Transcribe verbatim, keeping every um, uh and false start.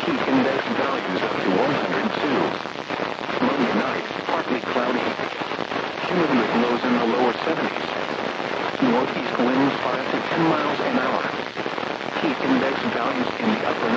Heat index values up to one hundred two. Monday night, partly cloudy. Humidity with lows in the lower seventies. Northeast winds five to ten miles an hour. Heat index values in the upper